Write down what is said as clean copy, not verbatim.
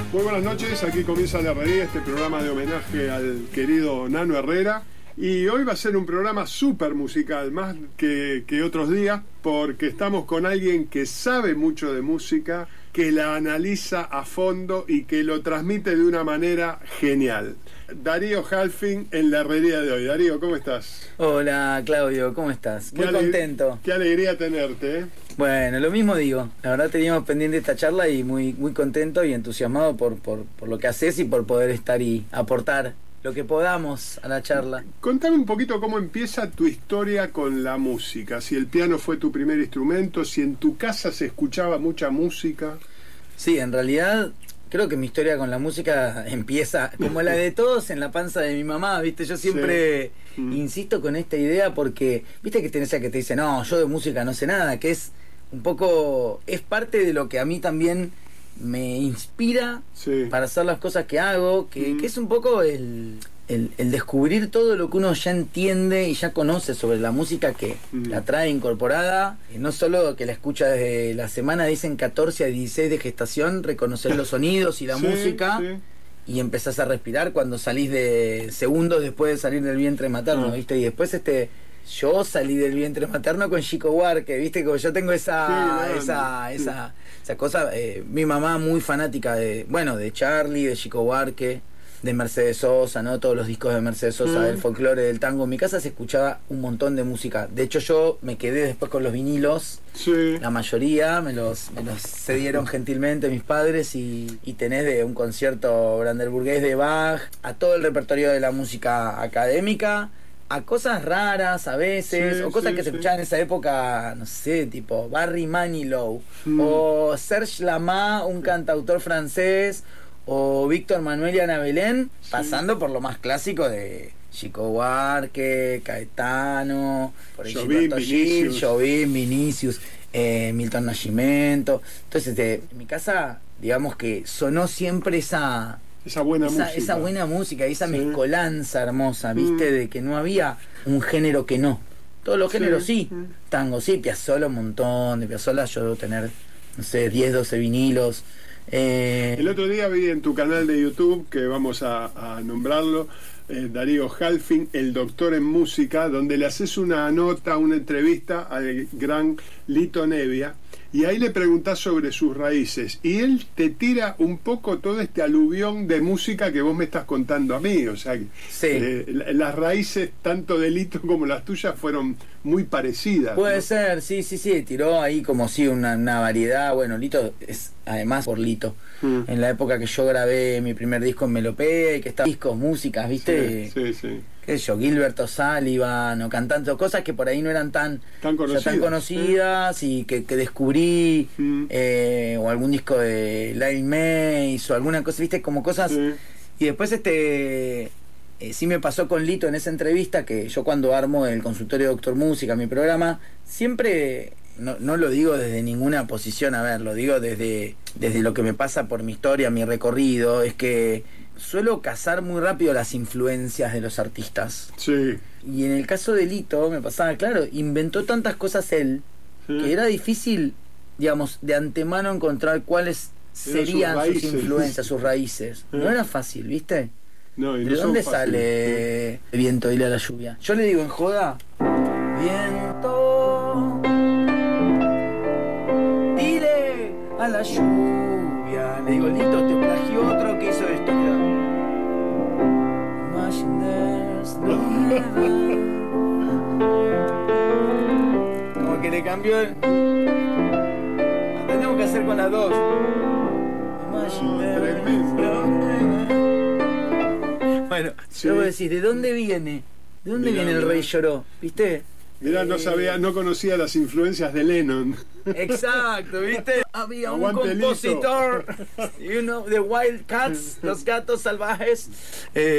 Muy buenas noches, aquí comienza La Herrería, este programa de homenaje al querido Nano Herrera. Y hoy va a ser un programa súper musical, más que otros días, porque estamos con alguien que sabe mucho de música, que la analiza a fondo y que lo transmite de una manera genial. Darío Halfing en La Herrería de hoy. Darío, ¿cómo estás? Hola Claudio, ¿cómo estás? Muy contento. Qué alegría tenerte, ¿eh? Bueno, lo mismo digo. La verdad teníamos pendiente esta charla y muy contento y entusiasmado por lo que haces y por poder estar y aportar lo que podamos a la charla. Contame un poquito cómo empieza tu historia con la música. Si el piano fue tu primer instrumento, si en tu casa se escuchaba mucha música. Sí, en realidad creo que mi historia con la música empieza, como la de todos, en la panza de mi mamá, ¿viste? Yo siempre insisto con esta idea porque, ¿viste que tenés esa que te dice, no, yo de música no sé nada? Que es un poco, es parte de lo que a mí también me inspira para hacer las cosas que hago, que es un poco el descubrir todo lo que uno ya entiende y ya conoce sobre la música que la trae incorporada, no solo que la escucha desde la semana, dicen 14 a 16 de gestación, reconocer los sonidos y la música y empezás a respirar cuando salís de segundos después de salir del vientre materno, ¿viste? Y después yo salí del vientre materno con Chico Buarque, ¿viste? Como yo tengo esa cosa, mi mamá muy fanática de Charlie, de Chico Buarque, de Mercedes Sosa, ¿no? Todos los discos de Mercedes Sosa, del folclore, del tango. En mi casa se escuchaba un montón de música. De hecho, yo me quedé después con los vinilos. La mayoría me los cedieron gentilmente mis padres y tenés de un concierto brandenburgués de Bach a todo el repertorio de la música académica, a cosas raras a veces, o cosas que se escuchaban en esa época, no sé, tipo Barry Manilow, o Serge Lama, un cantautor francés, o Víctor Manuel y Ana Belén, pasando por lo más clásico de Chico Buarque, Caetano, por ahí Jobim, Vinicius, Milton Nascimento. Entonces, en mi casa, digamos que sonó siempre esa buena música, esa mezcolanza hermosa, ¿viste? De que no había un género que no. Todos los géneros tango sí, Piazzolla un montón, de Piazzolla yo debo tener, no sé, 10, 12 vinilos. El otro día vi en tu canal de YouTube, que vamos a nombrarlo, Darío Halfing, el doctor en música, donde le haces una nota, una entrevista al gran Lito Nevia, y ahí le preguntás sobre sus raíces, y él te tira un poco todo este aluvión de música que vos me estás contando a mí, o sea, las raíces tanto de Lito como las tuyas fueron muy parecidas. Puede ser, sí, tiró ahí como una variedad. Bueno, Lito es además por Lito. En la época que yo grabé mi primer disco en Melopea y que estaba discos, músicas, ¿viste? Sí. Qué sé yo, Gilberto Sullivan o cantando cosas que por ahí no eran tan conocidas y que descubrí, o algún disco de Lyle Mays o alguna cosa, ¿viste? Como cosas. Y después sí me pasó con Lito en esa entrevista, que yo cuando armo el consultorio de Doctor Música, mi programa, siempre, no lo digo desde ninguna posición, a ver, lo digo desde lo que me pasa por mi historia, mi recorrido, es que suelo cazar muy rápido las influencias de los artistas. Y en el caso de Lito me pasaba, claro, inventó tantas cosas él, que era difícil, digamos, de antemano encontrar cuáles serían sus influencias, sus raíces. No era fácil, ¿viste? No, ¿De dónde sale el viento, dile a la lluvia? Yo le digo en joda, viento, dile a la lluvia. Le digo, Lito, te plagió otro que hizo esto, mirá. Imagine there's no heaven. Como que le cambió tenemos que hacer con las dos. Imagine there's no heaven. Bueno, luego decís, ¿de dónde viene? ¿De dónde viene el Rey Lloró? ¿Viste? Mirá, no conocía las influencias de Lennon. Exacto, ¿viste? Había un compositor, de Wild Cats, los gatos salvajes.